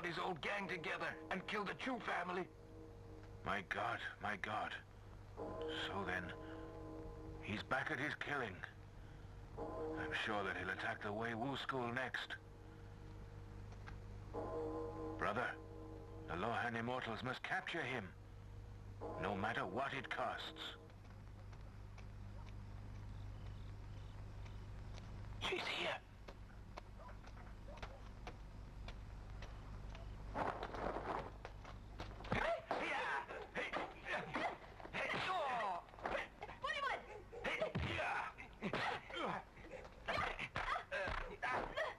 got his old gang together and killed the Chu family. My God, my God. So then, he's back at his killing. I'm sure that he'll attack the Wei Wu school next. Brother, the Lohan Immortals must capture him, no matter what it costs.